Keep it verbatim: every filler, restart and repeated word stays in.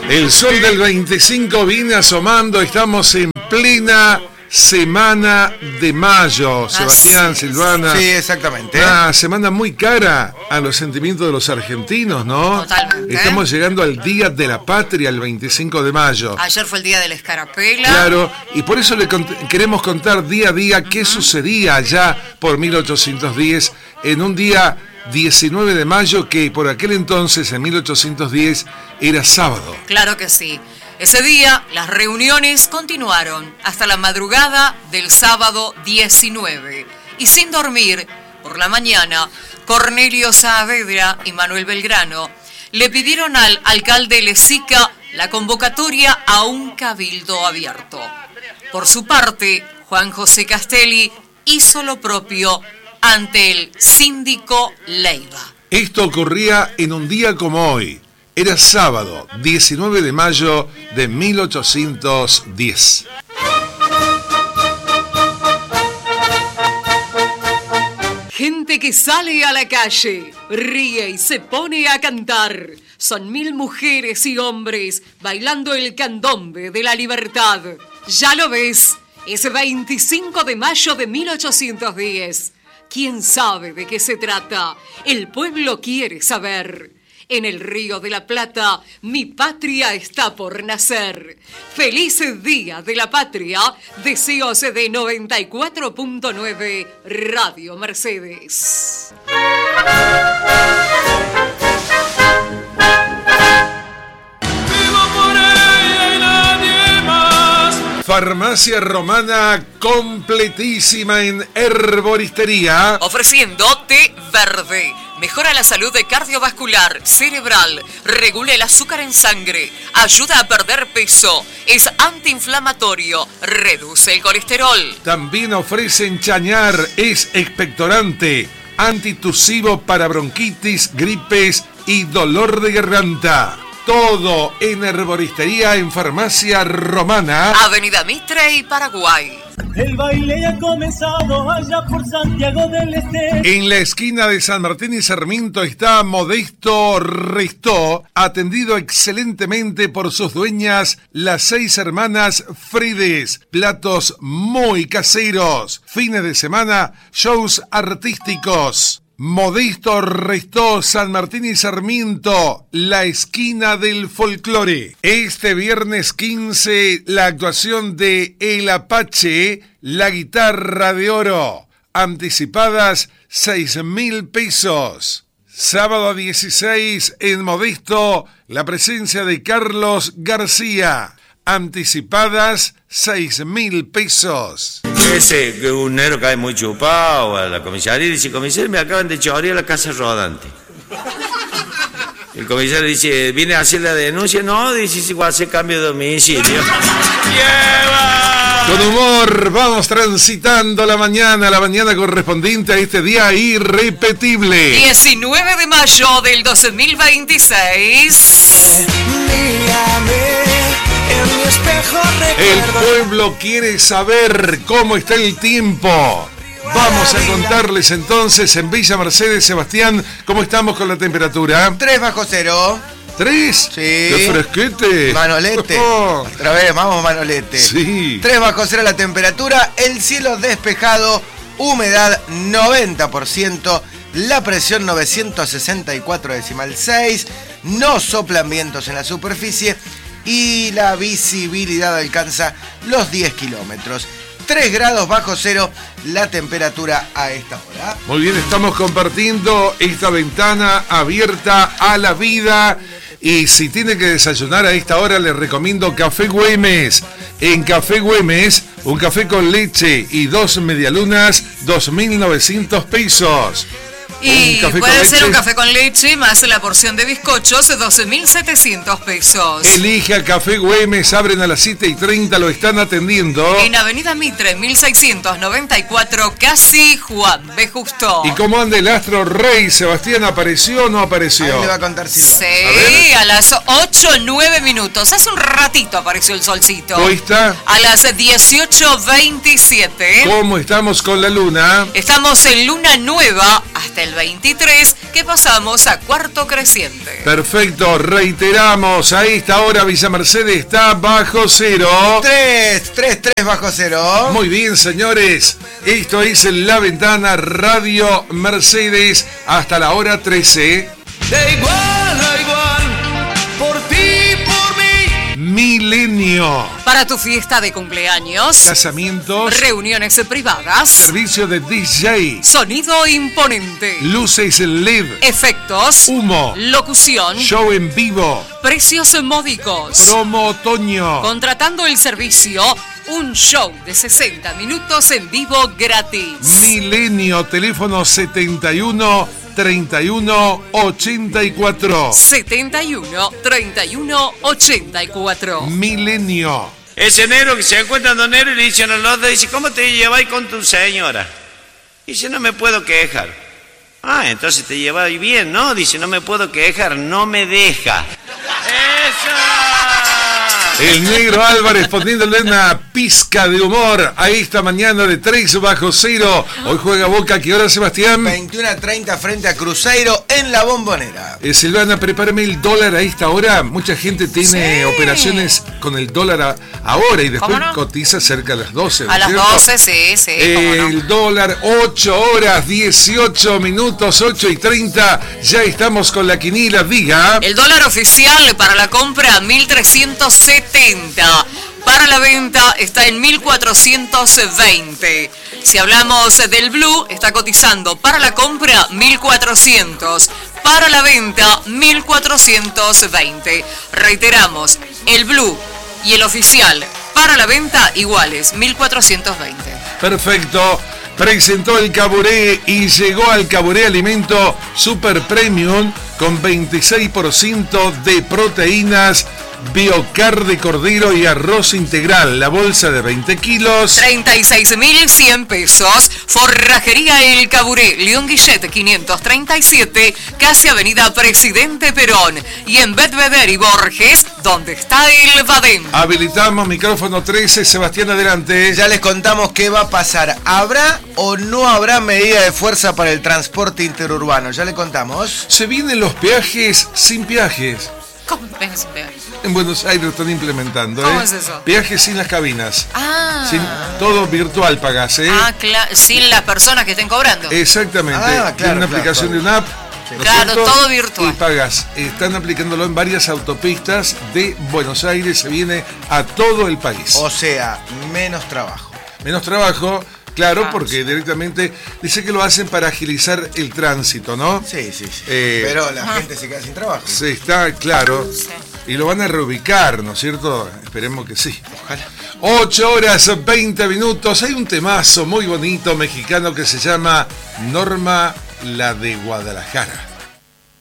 El sol del veinticinco viene asomando, estamos en plena semana de mayo, Sebastián, Silvana. Sí, exactamente. Una semana muy cara a los sentimientos de los argentinos, ¿no? Totalmente. Estamos llegando al Día de la Patria, el veinticinco de mayo. Ayer fue el Día de la Escarapela. Claro, y por eso le cont- queremos contar día a día qué sucedía allá por mil ochocientos diez, en un día diecinueve de mayo, que por aquel entonces, en mil ochocientos diez, era sábado. Claro que sí. Ese día las reuniones continuaron hasta la madrugada del sábado diecinueve. Y sin dormir, por la mañana, Cornelio Saavedra y Manuel Belgrano le pidieron al alcalde Lezica la convocatoria a un cabildo abierto. Por su parte, Juan José Castelli hizo lo propio ante el síndico Leiva. Esto ocurría en un día como hoy. Era sábado, diecinueve de mayo de mil ochocientos diez. Gente que sale a la calle, ríe y se pone a cantar. Son mil mujeres y hombres bailando el candombe de la libertad. Ya lo ves, es veinticinco de mayo de mil ochocientos diez. ¿Quién sabe de qué se trata? El pueblo quiere saber. En el Río de la Plata, mi patria está por nacer. ¡Feliz Día de la Patria! Deseos de noventa y cuatro punto nueve Radio Mercedes. Farmacia Romana completísima en herboristería. Ofreciendo té verde. Mejora la salud cardiovascular, cerebral, regula el azúcar en sangre, ayuda a perder peso, es antiinflamatorio, reduce el colesterol. También ofrecen Chañar, es expectorante, antitusivo para bronquitis, gripes y dolor de garganta. Todo en herboristería en Farmacia Romana. Avenida Mitre y Paraguay. El baile ha comenzado allá por Santiago del Este. En la esquina de San Martín y Sarmiento está Modesto Restó, atendido excelentemente por sus dueñas, las seis hermanas Frides. Platos muy caseros. Fines de semana, shows artísticos. Modesto Restó, San Martín y Sarmiento, la esquina del folclore. Este viernes quince, la actuación de El Apache, la guitarra de oro. Anticipadas seis mil pesos. Sábado dieciséis, en Modesto, la presencia de Carlos García. Anticipadas seis mil pesos. Ese que un negro cae muy chupado a la comisaría y dice: comisario, me acaban de chorear la casa rodante. El comisario dice: ¿viene a hacer la denuncia? No, dice: si va a hacer cambio de domicilio. ¡Lleva! Con humor vamos transitando la mañana, la mañana correspondiente a este día irrepetible. diecinueve de mayo del dos mil veintiséis. El pueblo quiere saber cómo está el tiempo. Vamos a contarles entonces en Villa Mercedes, Sebastián, cómo estamos con la temperatura. tres bajo cero. ¿Tres? Sí. ¡Qué fresquete! Manolete. Oh. Otra vez, vamos Manolete. Sí. tres bajo cero la temperatura, el cielo despejado, humedad noventa por ciento, la presión novecientos sesenta y cuatro decimal seis, no soplan vientos en la superficie y la visibilidad alcanza los diez kilómetros. tres grados bajo cero la temperatura a esta hora. Muy bien, estamos compartiendo esta ventana abierta a la vida. Y si tiene que desayunar a esta hora, les recomiendo Café Güemes. En Café Güemes, un café con leche y dos medialunas, dos mil novecientos pesos. Y Un puede ser leche. un café con leche más la porción de bizcochos, doce mil setecientos pesos. Elige a Café Güemes, abren a las siete y treinta, lo están atendiendo. En Avenida Mitre, mil seiscientos noventa y cuatro, casi Juan B. Justo. ¿Y cómo anda el astro rey? ¿Sebastián apareció o no apareció? Ahí le va a contar Silvana. Sí, a, a las ocho nueve minutos. Hace un ratito apareció el solcito. ¿Cómo está? A las dieciocho veintisiete. ¿Cómo estamos con la luna? Estamos en luna nueva hasta hasta el veintitrés, que pasamos a Cuarto Creciente. Perfecto, reiteramos, a esta hora Villa Mercedes está bajo cero. tres, tres, tres bajo cero. Muy bien, señores, esto es La Ventana Radio Mercedes hasta la hora trece. De igual a igual, por ti, por mí. Milenio. Para tu fiesta de cumpleaños, Casamientos. reuniones privadas, Servicio de D J. sonido imponente, Luces L E D. efectos, Humo. locución, Show en vivo. precios módicos. Promo otoño. Contratando el servicio, un show de sesenta minutos en vivo gratis. Milenio, teléfono setenta y uno, treinta y uno, ochenta y cuatro. setenta y uno, treinta y uno, ochenta y cuatro. Milenio. Ese negro que se encuentra don Nero y le dicen al otro, dice, ¿cómo te lleváis con tu señora? Dice, no me puedo quejar. Ah, entonces te lleváis bien, ¿no? Dice, no me puedo quejar, no me deja. ¡Eso! El negro Álvarez poniéndole una pizca de humor a esta mañana de tres bajo cero. Hoy juega Boca, ¿a qué hora, Sebastián? veintiuno a treinta frente a Cruzeiro en la Bombonera. Eh, Silvana, prepárame el dólar a esta hora. Mucha gente tiene Sí. operaciones con el dólar a- ahora y después ¿Cómo no? cotiza cerca de las doce. ¿no A es las cierto? doce, sí, sí. cómo no. El dólar, ocho horas, dieciocho minutos, ocho y treinta. Ya estamos con la quiniela, diga. El dólar oficial para la compra mil trescientos setenta. Para la venta está en mil cuatrocientos veinte. Si hablamos del blue, está cotizando para la compra mil cuatrocientos. Para la venta mil cuatrocientos veinte. Reiteramos, el blue y el oficial para la venta iguales, mil cuatrocientos veinte. Perfecto. Presentó el Caburé y llegó al Caburé Alimento Super Premium con veintiséis por ciento de proteínas, biocar de cordero y arroz integral. La bolsa de veinte kilos. treinta y seis mil cien pesos. Forrajería El Caburé, León Guillet quinientos treinta y siete, casi Avenida Presidente Perón. Y en Bedveder y Borges, donde está el Badén. Habilitamos micrófono trece. Sebastián, adelante. Ya les contamos qué va a pasar. ¿Habrá o no habrá medida de fuerza para el transporte interurbano? Ya le contamos. Se vienen los peajes sin peajes. ¿Cómo? Venga, sin pegar. En Buenos Aires lo están implementando. ¿Cómo ¿eh? es eso? Peajes sin las cabinas. Ah, Sin, todo virtual pagás, ¿eh? ah cla- sin las personas que estén cobrando. Exactamente. Ah, claro, Tiene una claro, aplicación claro. de una app. ¿no es Claro, cierto? todo virtual. Y pagas. Están aplicándolo en varias autopistas de Buenos Aires. Se viene a todo el país. O sea, menos trabajo. Menos trabajo, claro, Ah, porque directamente dice que lo hacen para agilizar el tránsito, ¿no? Sí, sí, sí. Eh, Pero la gente se queda sin trabajo. Se está claro. Sí. Y lo van a reubicar, ¿no es cierto? Esperemos que sí. Ojalá. ocho horas, veinte minutos. Hay un temazo muy bonito mexicano que se llama Norma, la de Guadalajara.